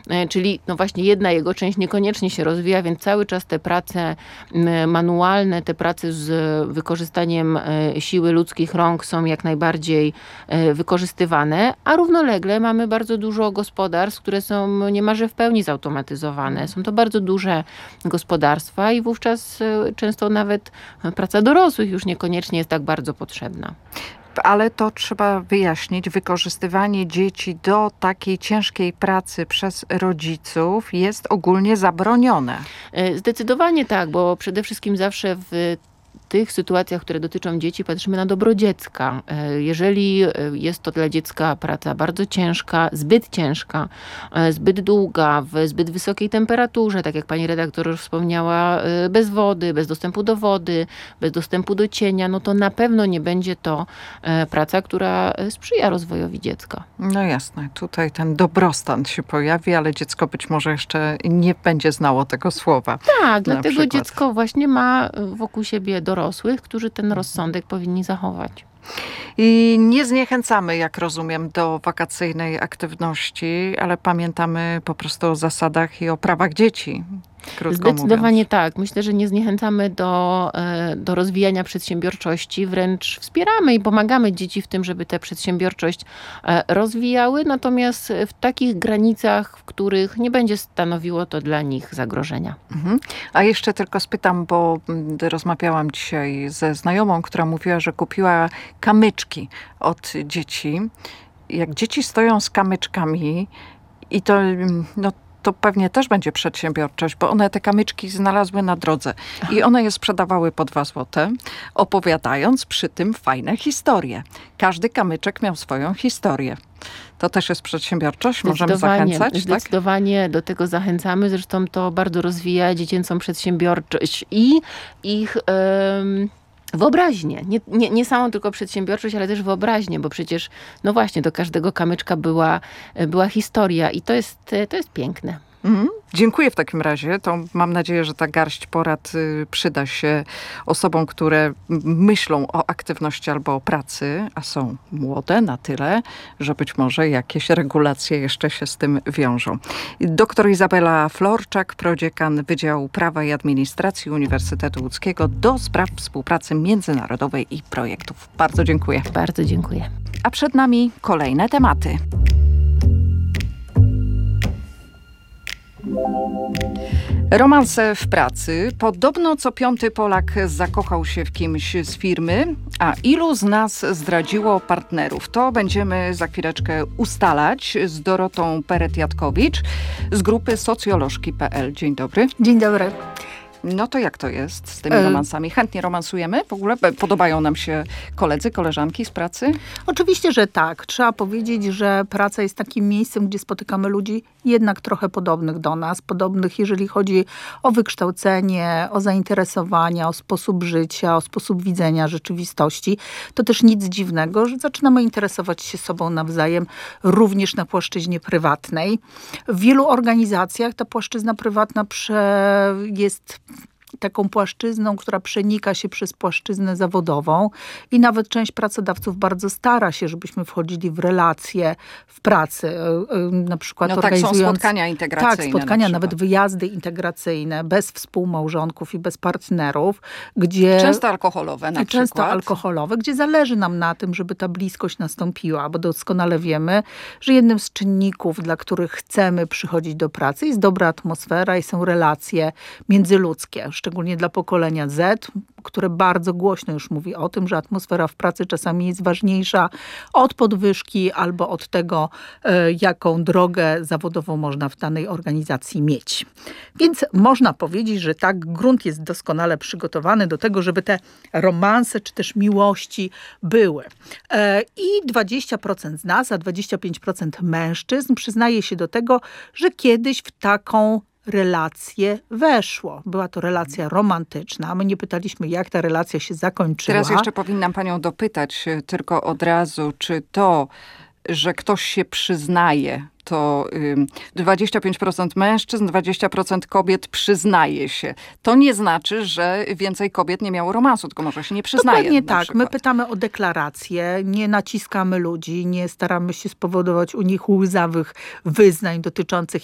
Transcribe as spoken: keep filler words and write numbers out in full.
czyli no właśnie jedna jego część niekoniecznie się rozwija, więc cały czas te prace manualne, te prace z wykorzystaniem siły ludzkich rąk są jak najbardziej wykorzystywane, a równolegle mamy bardzo dużo gospodarstw, które są niemalże w pełni zautomatyzowane. Są to bardzo duże gospodarstwa i wówczas często nawet praca dorosłych już niekoniecznie jest tak bardzo potrzebna. Ale to trzeba wyjaśnić. Wykorzystywanie dzieci do takiej ciężkiej pracy przez rodziców jest ogólnie zabronione. Zdecydowanie tak, bo przede wszystkim zawsze w tych sytuacjach, które dotyczą dzieci, patrzymy na dobro dziecka. Jeżeli jest to dla dziecka praca bardzo ciężka, zbyt ciężka, zbyt długa, w zbyt wysokiej temperaturze, tak jak pani redaktor już wspomniała, bez wody, bez dostępu do wody, bez dostępu do cienia, no to na pewno nie będzie to praca, która sprzyja rozwojowi dziecka. No jasne, tutaj ten dobrostan się pojawi, ale dziecko być może jeszcze nie będzie znało tego słowa. Tak, dlatego przykład. Dziecko właśnie ma wokół siebie dorosłych, którzy ten rozsądek powinni zachować. I nie zniechęcamy, jak rozumiem, do wakacyjnej aktywności, ale pamiętamy po prostu o zasadach i o prawach dzieci. Zdecydowanie mówiąc. tak. Myślę, że nie zniechęcamy do, do rozwijania przedsiębiorczości, wręcz wspieramy i pomagamy dzieci w tym, żeby tę przedsiębiorczość rozwijały, natomiast w takich granicach, w których nie będzie stanowiło to dla nich zagrożenia. Mhm. A jeszcze tylko spytam, bo rozmawiałam dzisiaj ze znajomą, która mówiła, że kupiła kamyczki od dzieci. Jak dzieci stoją z kamyczkami i to no, to pewnie też będzie przedsiębiorczość, bo one te kamyczki znalazły na drodze i one je sprzedawały po dwa złote, opowiadając przy tym fajne historie. Każdy kamyczek miał swoją historię. To też jest przedsiębiorczość, możemy zachęcać. Zdecydowanie tak? do tego zachęcamy, zresztą to bardzo rozwija dziecięcą przedsiębiorczość i ich... Ym... wyobraźnię. Nie, nie, nie samą tylko przedsiębiorczość, ale też wyobraźnię, bo przecież, no właśnie, do każdego kamyczka była, była historia i to jest, to jest piękne. Mm, dziękuję w takim razie. To mam nadzieję, że ta garść porad y, przyda się osobom, które myślą o aktywności albo o pracy, a są młode na tyle, że być może jakieś regulacje jeszcze się z tym wiążą. Doktor Izabela Florczak, prodziekan Wydziału Prawa i Administracji Uniwersytetu Łódzkiego do spraw współpracy międzynarodowej i projektów. Bardzo dziękuję. Bardzo dziękuję. A przed nami kolejne tematy. Romanse w pracy. Podobno co piąty Polak zakochał się w kimś z firmy, a ilu z nas zdradziło partnerów? To będziemy za chwileczkę ustalać z Dorotą Peret-Jatkowicz z grupy socjolożki kropka pe el. Dzień dobry. Dzień dobry. No to jak to jest z tymi romansami? Chętnie romansujemy? W ogóle podobają nam się koledzy, koleżanki z pracy? Oczywiście, że tak. Trzeba powiedzieć, że praca jest takim miejscem, gdzie spotykamy ludzi jednak trochę podobnych do nas. Podobnych, jeżeli chodzi o wykształcenie, o zainteresowania, o sposób życia, o sposób widzenia rzeczywistości. To też nic dziwnego, że zaczynamy interesować się sobą nawzajem również na płaszczyźnie prywatnej. W wielu organizacjach ta płaszczyzna prywatna prze... jest taką płaszczyzną, która przenika się przez płaszczyznę zawodową i nawet część pracodawców bardzo stara się, żebyśmy wchodzili w relacje w pracy. Na przykład no tak, organizując... są spotkania integracyjne. Tak, spotkania, na nawet wyjazdy integracyjne, bez współmałżonków i bez partnerów, gdzie... Często alkoholowe na Często przykład. alkoholowe, gdzie zależy nam na tym, żeby ta bliskość nastąpiła, bo doskonale wiemy, że jednym z czynników, dla których chcemy przychodzić do pracy, jest dobra atmosfera i są relacje międzyludzkie. Szczególnie dla pokolenia Z, które bardzo głośno już mówi o tym, że atmosfera w pracy czasami jest ważniejsza od podwyżki albo od tego, jaką drogę zawodową można w danej organizacji mieć. Więc można powiedzieć, że tak, grunt jest doskonale przygotowany do tego, żeby te romanse czy też miłości były. I dwadzieścia procent z nas, a dwadzieścia pięć procent mężczyzn przyznaje się do tego, że kiedyś w taką relację weszło. Była to relacja romantyczna. My nie pytaliśmy, jak ta relacja się zakończyła. Teraz jeszcze powinnam panią dopytać tylko od razu, czy to, że ktoś się przyznaje, to dwadzieścia pięć procent mężczyzn, dwadzieścia procent kobiet przyznaje się. To nie znaczy, że więcej kobiet nie miało romansu, tylko może się nie przyznaje. Dokładnie tak. Przykład. My pytamy o deklaracje, nie naciskamy ludzi, nie staramy się spowodować u nich łzawych wyznań dotyczących